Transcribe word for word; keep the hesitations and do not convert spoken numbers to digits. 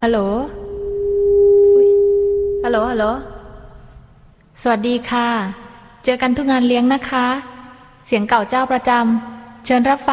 ฮัลโหลฮัลโหลฮัลโหลสวัสดีค่ะเจอกันทุกงานเลี้ยงนะคะเสียงเก่าเจ้าประจำเชิญรับฟัง